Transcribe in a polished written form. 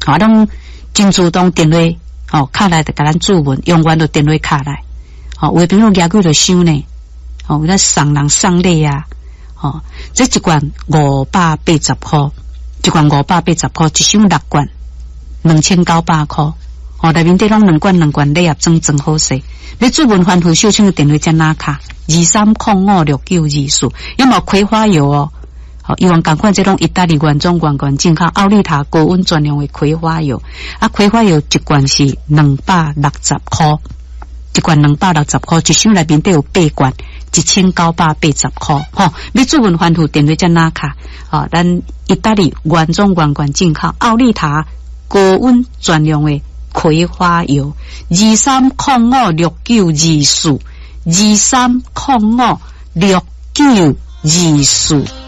拢真主动电话卡来就甲咱注文，永远都电话卡来，为朋友牙贵就收呢，为了送人送礼啊，这一罐580块，一罐580块，一箱6罐，2900块，内面底拢2罐礼盒装真好势。你注文欢富小青的电话在哪卡？23056924，有冇葵花油哦？以往赶快这种意大利原装进口奥利塔高温专用的葵花油，葵花油一罐是260块，一罐260块，一箱内面都有8罐，1980块。你注文欢富电话在哪卡？咱意大利原装进口奥利塔高温专用的葵花油，23056924，23056924。